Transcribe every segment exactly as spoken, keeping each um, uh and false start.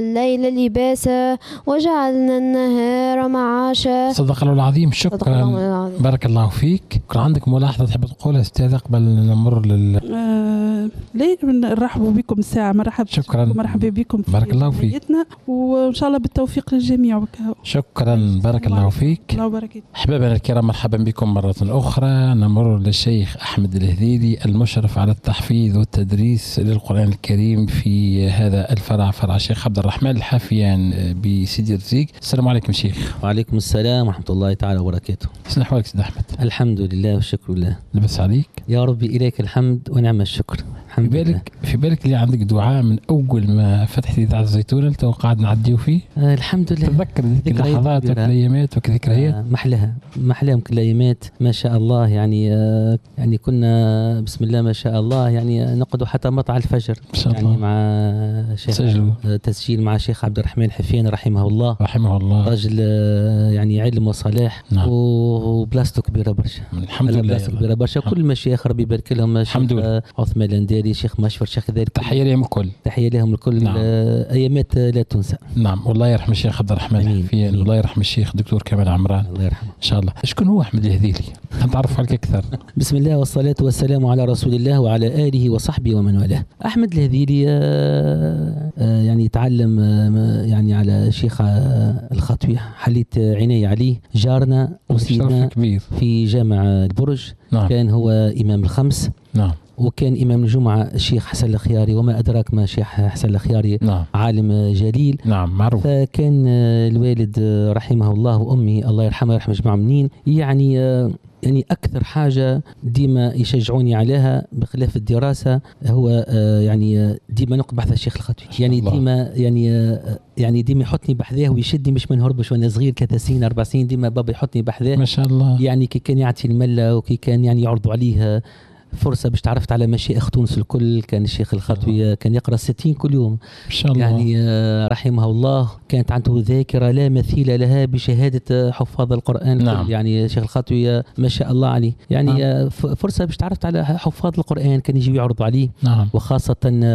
الليل لباسا وجعلنا النهار معاشا. صدق الله العظيم. شكرا الله بارك الله فيك. كان عندك ملاحظة تحب تقولها استاذ قبل نمر لل آه ليه نرحبوا بكم الساعة. مرحبا. شكرا. مرحبا بكم في بارك الله فيك. وإن شاء الله بالتوفيق للجميع. شكرا بارك الله فيك. الله وبركاته. أحبابنا الكرام مرحبا بكم مرة أخرى. نمر للشيخ أحمد الهذيلي المشرف على التحفيظ والتدريس للقرآن الكريم في هذا الفرع، فرع الشيخ عبد الرحمن الحافيان بسيدي رزيق. السلام عليكم شيخ. وعليكم السلام ورحمة الله تعالى وبركاته. شنو أحوالك سيد أحمد؟ الحمد لله والشكر لله. لبس عليك يا ربي إليك الحمد ونعم الشكر. في بالك في بالك اللي عندك دعاء من أول ما فتحت إذاعة الزيتون أنت وقاعد نعديه فيه. آه الحمد لله. تذكر ذيك اللحظات والأيامات وذكريات. آه محلها محلها كليمات ما شاء الله. يعني آه يعني كنا بسم الله ما شاء الله يعني نقعد حتى مطلع الفجر إن شاء يعني الله. مع شيخ آه تسجيل مع الشيخ عبد الرحمن الحافيان رحمه الله رحمه الله. رجل آه يعني علم وصلاح. نعم. وبلاستو كبيرة برشا الحمد لله. بلاستو كبيرة برشا. كل المشايخ ربي يبارك لهم. الحمد لله. عثمان الانداري شيخ مشفر شيخ كذلك. تحية لهم الكل. تحية لهم الكل. نعم. أيامات لا تنسى. نعم. والله يرحم الشيخ عبد الرحمن الحافيان والله يرحم الشيخ دكتور كمال عمران الله يرحمه إن شاء الله. شكون هو أحمد الهذيلي؟ نتعرف عليك أكثر. بسم الله والصلاة والسلام على رسول الله وعلى آله وصحبه ومن والاه. أحمد الهذيلي يعني تعلم يعني على شيخ الخطوي. حليت عيني عليه جارنا وسيدنا في جامع البرج. نعم. كان هو إمام الخمس. نعم. وكان إمام الجمعة الشيخ حسن الخياري وما أدراك ما الشيخ حسن الخياري. نعم. عالم جليل. نعم معروف. فكان الوالد رحمه الله وأمي الله يرحمه ويرحم جميع المؤمنين يعني يعني أكثر حاجة ديما يشجعوني عليها بخلاف الدراسة هو يعني ديما نقعد بحث الشيخ الخطوي. يعني ديما يعني يعني ديما يحطني بحذاه ويشدني مش ما نهربش وانا صغير ثلاث سنين أربع سنين ديما بابا يحطني بحذاه ما شاء الله. يعني كي كان يعطي الملة وكي كان يعني يعرضوا عليه فرصة باش تعرفت على مشايخ تونس الكل. كان الشيخ الخطوي كان يقرأ ستين كل يوم إن شاء الله. يعني رحمه الله كانت عنده ذاكرة لا مثيل لها بشهادة حفاظ القرآن. نعم. يعني الشيخ الخطوي ما شاء الله عليه يعني نعم. فرصة باش تعرفت على حفاظ القرآن كان يجي يعرض عليه. نعم. وخاصة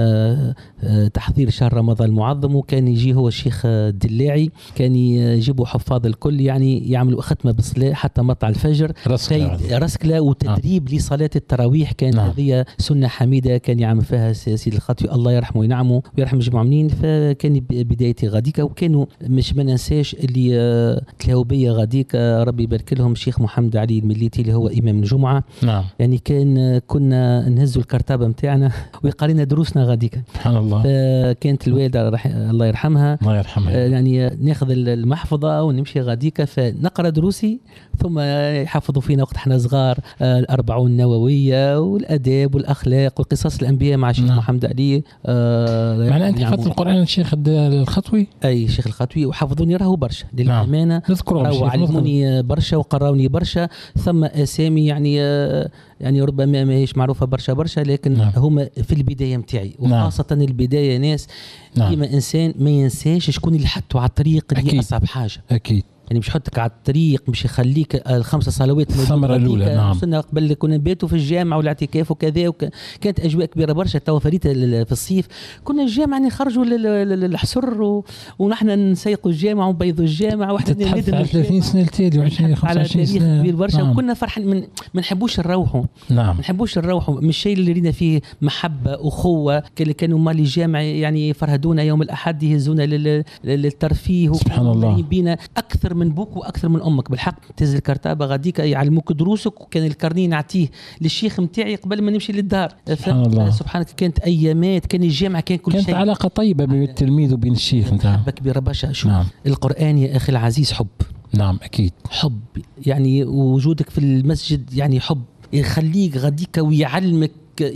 تحضير شهر رمضان المعظم وكان يجي هو الشيخ الدلاعي كان يجيبوا حفاظ الكل يعني يعملوا ختمة بالصلاة حتى مطلع الفجر رسكلة وتدريب نعم. لصلاة التراويح كانت نعم. هذه سنة حميدة كان يعمل فيها سيد الخطوي الله يرحمه وينعمه ويرحم جميع المؤمنين. فكان بدايتي غاديكا وكانوا مش ما ننساش اللي تلاو بيا غاديكا ربي يبارك لهم الشيخ محمد علي المليتي اللي هو إمام الجمعة. نعم. يعني كان كنا نهزوا الكرتابة متاعنا ويقرينا دروسنا غاديكا. سبحان الله. فكانت الوالدة رح... الله يرحمها الله يرحمها يعني ناخذ المحفظة ونمشي غاديكا فنقرأ دروسي ثم يحفظوا فينا وقت احنا صغار الأربعون النووية والأداب والأخلاق وقصص الأنبياء مع الشيخ نعم. محمد علي. آه معناه أنت حفظت القرآن الشيخ الخطوي؟ أي الشيخ الخطوي وحفظوني راهو برشا للأمانة. نعم. نذكرهم وعلموني برشا وقراوني برشا. ثم أسامي يعني آه يعني ربما ما هيش معروفة برشا برشا لكن نعم. هما في البداية متاعي وخاصة نعم. البداية ناس نعم. ديما إنسان ما ينساش شكون اللي حطوا على الطريق اللي هي أصعب حاجة. أكيد. يعني مش يحطك على الطريق مش يخليك الخمسة صلوات الثمرة الأولى. نعم. كنا قبل كنا نباتوا في الجامع والاعتكاف وكذا وك... كانت أجواء كبيرة برشا. توا فريت في الصيف كنا الجامع نخرجوا للحصر و... ونحن نسيقوا الجامع ونبيضوا الجامع واحد ثلاثين سنة التالي وعشرين خمسة وعشرين سنة كبير برشا. نعم. وكنا فرحان من ما نحبوش نروحوا. نعم. ما نحبوش نروحوا من الشيء اللي رينا فيه محبة أخوة كانوا مال الجامع يعني يفرهدونا يوم الأحد يهزونا لل... للترفيه. سبحان الله. بينا أكثر من بوك وأكثر من أمك بالحق. تنزل كرتابة غاديك يعلموك دروسك وكان الكرنين نعطيه للشيخ متاعي قبل ما نمشي للدار. سبحان الله. سبحانك كانت أيامات كان الجامع كان كل كانت شيء. كانت علاقة طيبة بين التلميذ وبين الشيخ نتاعو. محبة كبيرة برشا. شو نعم. القرآن يا أخي العزيز حب. نعم أكيد. حب يعني وجودك في المسجد يعني حب يخليك غاديك ويعلمك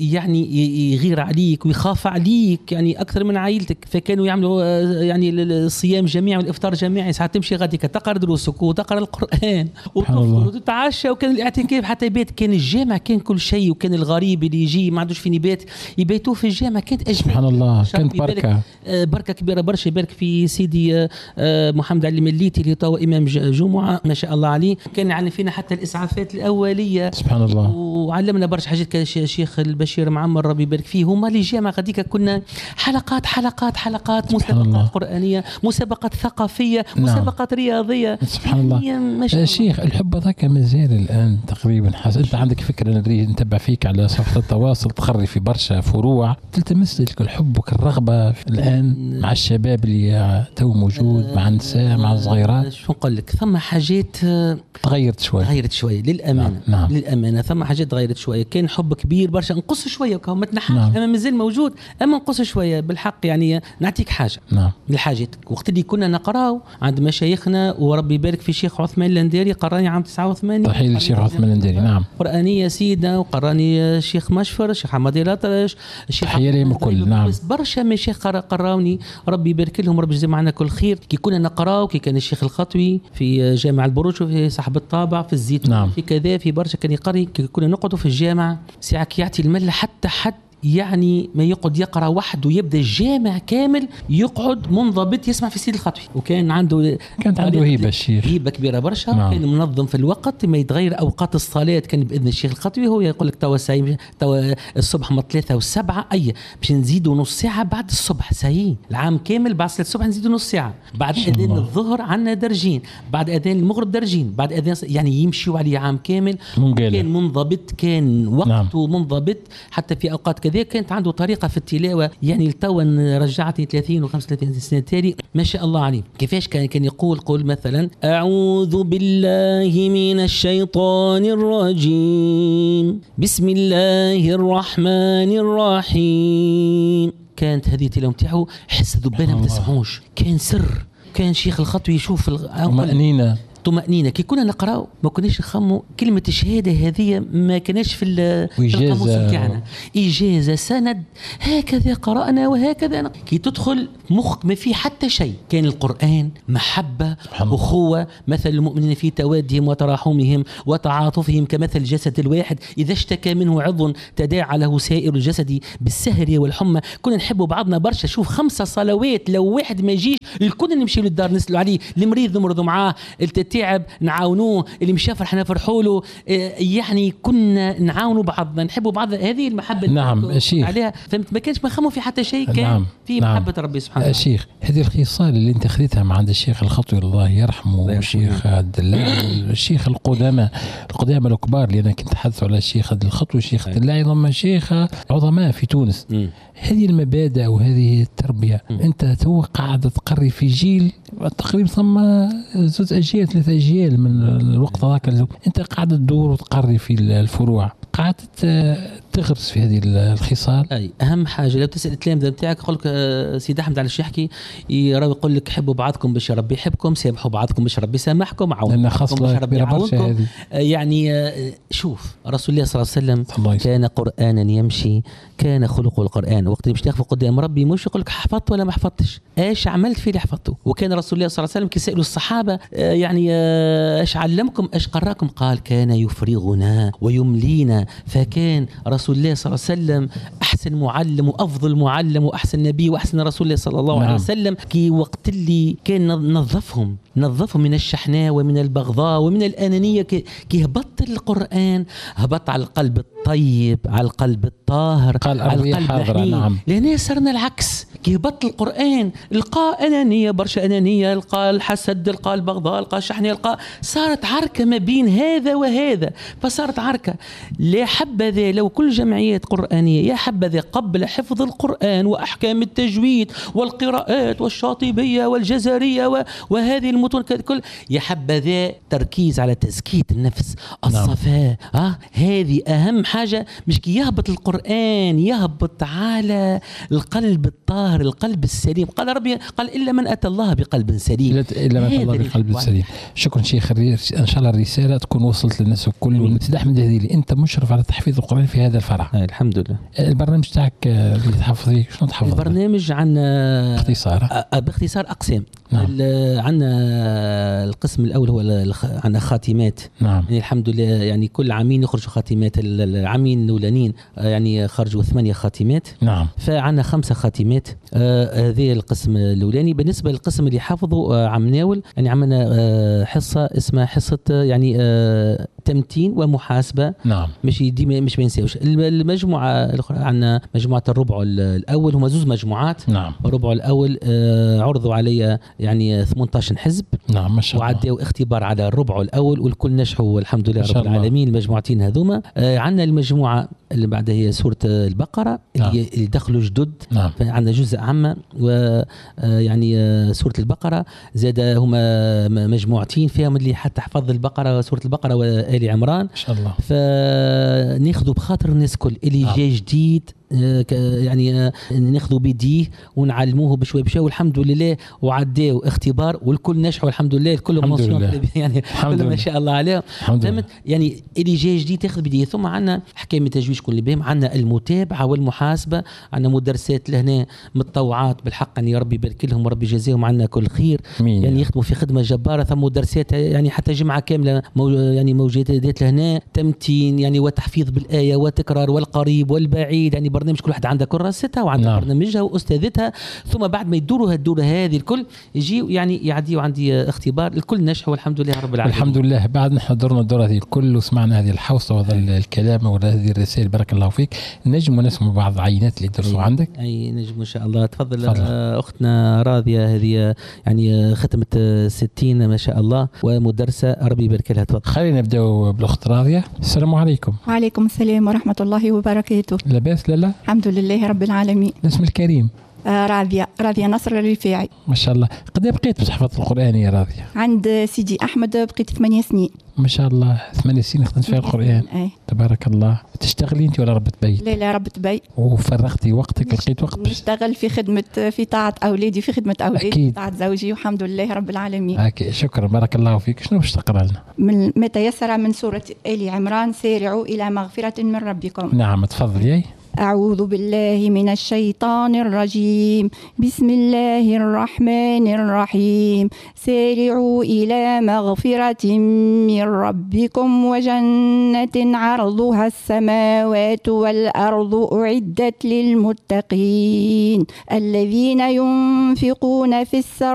يعني يغير عليك ويخاف عليك يعني أكثر من عائلتك. فكانوا يعملوا يعني الصيام جميعي والإفطار جميعي. ساعات تمشي غاديك تقرأ دروسك وتقرأ القرآن وتفطر وتتعشى. وكان الاعتكاف حتى يبات. كان الجامع كان كل شيء. وكان الغريب اللي يجي ما عندوش فين يبات يبيتوه في الجامع. كانت أجمل. سبحان الله. كانت بركة بركة كبيرة برشا. يبارك في سيدي محمد علي المليتي اللي هو إمام جمعة ما شاء الله عليه. كان يعلم فينا حتى الإسعافات الأولية. سبحان الله. وعلمنا برشا حاجات. كان الشيخ البشير معمر ربي يبارك فيه، هما اللي جامعة غاديكا كنا حلقات حلقات حلقات مسابقات قرآنية، مسابقات ثقافية، نعم. مسابقات رياضية. سبحان الله. شيخ الحب هذاك مازال الآن تقريبا حس... أنت عندك فكرة نريد نتبع فيك على صفحة التواصل، تخري في برشا فروع، تلتمس لك الحب والرغبة الآن مع الشباب اللي تو موجود، مع النساء، مع الصغيرات. شو نقول لك، ثم حاجات تغيرت شوي تغيرت شوي للأمانة. نعم. نعم. للأمانة ثم حاجات تغيرت شوية، كان حب كبير برشا، نقص شوية وكهو ما تنحاش. نعم. أما مازال موجود، أما نقص شوية بالحق. يعني نعطيك حاجة نعم. من الحاجات، وقت اللي كنا نقراو عند مشايخنا وربي يبارك في شيخ عثمان اللانديري، قراني عام تسعة وثمانين. تحية للشيخ عثمان اللانديري. نعم. قرآنية سيدنا، وقراني الشيخ مشفر، الشيخ حماد الأطرش، الشيخ تحية لهم الكل. نعم. برشا مشايخ قراوني ربي يبارك لهم، ربي يجزي معنا كل خير. كي كنا نقراو، كي كان الشيخ الخطوي في جامع البروج، في صاحب الطابع في الزيتون. نعم. في كذا في برشا كان يقري، كي كنا نقعدوا في الجامعة ساعة يعطي الملة حتى حد يعني ما يقعد يقرأ وحده ويبدأ الجامع كامل يقعد منضبط يسمع في سيد الخطوي. وكان عنده كانت عنده هيبة الشيخ، هيبة كبيرة برشا. نعم. كان منظم في الوقت، ما يتغير أوقات الصلاة كان بإذن الشيخ الخطوي. هو يقول لك توا ساي توا الصبح من ثلاثة والسبعة أي باش نزيدوا نص ساعة بعد الصبح، ساي العام كامل بعد صلاة الصبح نزيدوا نص ساعة، بعد أذان الظهر عنا درجين، بعد أذان المغرب درجين، بعد أذان يعني يمشيوا عليه عام كامل. كان منضبط، كان وقته نعم. منضبط حتى في أوقات كذا. كانت عنده طريقة في التلاوة يعني تو رجعتني ثلاثين وخمسة وثلاثين سنة تالي ما شاء الله عليه. كيفاش كان كان يقول قول مثلا أعوذ بالله من الشيطان الرجيم بسم الله الرحمن الرحيم. كانت هذه التلاوة نتاعو حس ذبانة ما تسمعوش، كان سر. كان شيخ الخطوي يشوف الطمأنينة طمأنينة. كي كنا نقراو ما كناش نخمو كلمة الشهادة هذه ما كناش في القاموس نتاعنا. إجازة سند هكذا قرأنا وهكذا. كي تدخل مخك ما في حتى شيء. كان القرآن محبة أخوة، مثل المؤمنين في توادهم وتراحمهم وتعاطفهم كمثل الجسد الواحد إذا اشتكى منه عضو تداعى له سائر الجسد بالسهر والحمى. كنا نحب بعضنا برشا. شوف خمسة صلوات لو واحد ما يجيش الكل نمشي للدار نسلوا عليه، المريض نمرضوا معاه، تعب نعاونوه، اللي مشى فرحنا فرحوا له. يعني كنا نعاونوا بعضنا، نحبوا بعض. هذه المحبة نعم الشيخ عليها فهمت. ما كانش ما خموا في حتى شيء، كان نعم. في نعم. محبة ربي سبحانه وتعالى. الشيخ هذه الخصال اللي انت خذيتها مع عند الشيخ الخطوي الله يرحمه، الشيخ الدلاعي، الشيخ القدامى القدامى الكبار اللي انا كنت حدث على الشيخ الخطوي، الشيخ الدلاعي، ضم شيخ عظماء في تونس. م. هذه المبادئ وهذه التربية م. انت تو قاعد تقري في جيل تقريبا ثم زوج اجيال ثلاث اجيال من الوقت هذاك. انت قاعد تدور وتقري في الفروع، قاعد تغرس في هذه الخصال. اي اهم حاجه لو تسال التلامذه نتاعك يقول لك سيدي احمد على الشيء يحكي يقول لك حبوا بعضكم باش ربي يحبكم، سامحوا بعضكم باش ربي يسامحكم، عاونوا بعضكم باش ربي يعاونكم. يعني شوف رسول الله صلى الله عليه وسلم كان قرانا يمشي، كان خلق القران. وقت اللي باش تقف قدام ربي مش يقول لك حفظت ولا ما حفظتش، ايش عملت في اللي حفظته. وكان رسول الله صلى الله عليه وسلم كي سالوا الصحابه يعني ايش علمكم ايش قراكم، قال كان يفرغنا ويملينا. فكان رسول الله صلى الله عليه وسلم احسن معلم وافضل معلم واحسن نبي واحسن رسول الله صلى الله نعم. عليه وسلم. كي وقت اللي كان نظفهم نظفهم من الشحناء ومن البغضاء ومن الانانيه، كي هبط القران هبط على القلب الطيب، على القلب الطاهر، قال على القلب الحنين. نعم. لأن صرنا العكس. كي هبط القرآن لقى أنانية برشا أنانية، لقى الحسد، لقى البغضاء، لقى الشحناء، لقى صارت عركة ما بين هذا وهذا. فصارت عركة. لا حبذا لو كل جمعيات قرآنية يا حبذا قبل حفظ القرآن وأحكام التجويد والقراءات والشاطبية والجزرية وهذه المتون كل، يا حبذا تركيز على تزكية النفس، الصفاء. نعم. آه هذه أهم حاجة. مش كي يهبط القرآن يهبط على القلب الطاهر، القلب السليم. قال ربي قال إلا من أتى الله بقلب سليم، إلا من أتى الله بقلب سليم. شكرا شيخ، إن شاء الله الرسالة تكون وصلت للناس الكل. سيدي أحمد الهذيلي أنت مشرف على تحفيظ القرآن في هذا الفرع. الحمد لله. البرنامج تاعك اللي تحفظ فيه شنو تحفظ؟ البرنامج عن باختصار باختصار أقسام. نعم. عندنا القسم الأول هو عندنا خاتمات. نعم. يعني الحمد لله يعني كل عامين يخرجوا خاتمات. العامين الأولانيين يعني خرجوا ثمانية خاتمات. نعم. فعندنا خمسة خاتمات. هذه آه القسم الأولاني. بالنسبة للقسم اللي حافظوا آه عم ناول يعني عملنا آه حصة اسمها حصة آه يعني آه تمتين ومحاسبة. نعم. مش ديما مش بنساوش. المجموعة الأخرى عندنا مجموعة الربع الأول، هما زوز مجموعات. نعم. الربع الأول آه عرضوا علي يعني ثمانية عشر حزب. نعم ما شاء الله. وعدوا اختبار على الربع الأول والكل نجحوا الحمد لله رب العالمين. المجموعتين هذوما آه عندنا المجموعة اللي بعدها هي سورة البقرة. نعم. اللي دخلوا جدد. نعم. عندنا جزء عامة ويعني آه سورة البقرة زاد هما مجموعتين فيهم اللي حتى حفظ البقرة سورة البقرة وآل عمران ما شاء الله. فناخذوا بخاطر الناس كل اللي نعم. جاي جديد يعني ناخذوا بيديه ونعلموه بشوي بشوي والحمد لله وعداوا اختبار والكل نجحوا الحمد لله. الكل الحمد لله يعني الحمد ما شاء الله عليهم. يعني اللي جاي جديد تاخذ بيديه. ثم عندنا حكايه التجويد كل بهم. عندنا المتابعه والمحاسبه. عندنا مدرسات لهنا متطوعات بالحق يعني ربي يبارك لهم وربي يجازيهم عنا كل خير. مين. يعني يخدموا في خدمه جباره. ثم مدرسات يعني حتى جمعه كامله مو يعني موجودات لهنا تمتين يعني وتحفيظ بالايه وتكرار والقريب والبعيد. يعني برنامج كل واحد عندها كراستها وعندها نعم. برنامجها واستاذتها. ثم بعد ما يدوروا هالدوره هذه الكل يجيوا يعني يعديوا عندي اختبار. الكل نجحوا والحمد لله رب العالمين. الحمد لله. بعد نحن دورنا الدوره هذه الكل وسمعنا هذه الحوصه وهذا الكلام وهذه الرسائل بارك الله فيك. نجم نسمع بعض العينات اللي درسوا أي عندك. اي نجم ان شاء الله. تفضل, تفضل. اختنا راضيه هذه يعني ختمت ستين ما شاء الله ومدرسه ربي يبارك لها. تفضل. خلينا نبداو بالاخت راضيه. السلام عليكم. وعليكم السلام ورحمه الله وبركاته. لاباس لاله؟ الحمد لله رب العالمين. الاسم الكريم؟ آه راضية راضية نصر الرفاعي. ما شاء الله. قد بقيت باش حفظت القرآن يا راضية؟ عند سيدي أحمد بقيت ثمانية سنين. ما شاء الله. ثمانية سنين خدمت فيها القرآن. أي. تبارك الله. تشتغلي أنت ولا ربة بيت؟ لا لا ربة بيت. وفرغتي وقتك لقيت وقت؟ نشتغل في خدمة في طاعة أولادي في خدمة أولادي. أكيد. في طاعة زوجي والحمد لله رب العالمين. أكيد. شكرا بارك الله فيك. شنو باش تقرأ لنا؟ من ما تيسر من سورة آل عمران. سارعوا إلى مغفرة من ربكم. نعم تفضلي. أعوذ بالله من الشيطان الرجيم. بسم الله الرحمن الرحيم. سارعوا إلى مغفرة من ربكم وجنة عرضها السماوات والأرض أعدت للمتقين الذين ينفقون في السراء